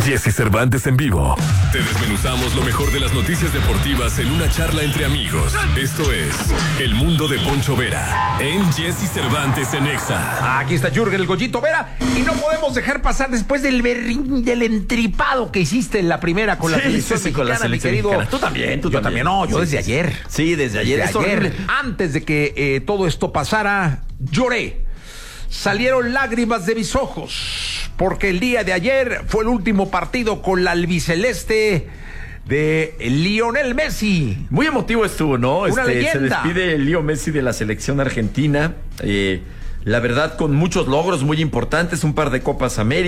Jesse Cervantes en vivo. Te desmenuzamos lo mejor de las noticias deportivas en una charla entre amigos. Esto es El Mundo de Poncho Vera en Jesse Cervantes en Exa. Aquí está Jürgen el Goyito Vera y no podemos dejar pasar después del entripado que hiciste en la primera con la selección mexicana, con la selección mi querido. mexicana. Tú también. No, yo desde ayer. Sí, desde ayer. Desde ayer. Antes de que todo esto pasara, lloré. Salieron lágrimas de mis ojos, porque el día de ayer fue el último partido con la albiceleste de Lionel Messi. Muy emotivo estuvo, ¿no? Una leyenda. Se despide Leo Messi de la selección argentina. La verdad, con muchos logros muy importantes, un par de Copas América.